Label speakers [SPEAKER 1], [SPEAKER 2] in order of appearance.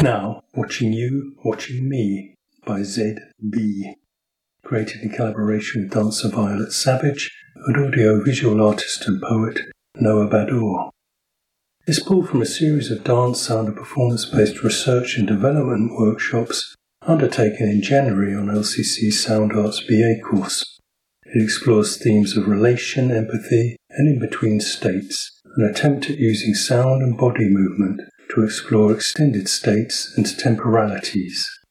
[SPEAKER 1] Now, Watching You, Watching Me by ZB. Created in collaboration with dancer Violet Savage and audio-visual artist and poet Noah Badur. It's pulled from a series of dance, sound and performance-based research and development workshops undertaken in January on LCC's Sound Arts BA course. It explores themes of relation, empathy and in-between states, an attempt at using sound and body movement to explore extended states and temporalities.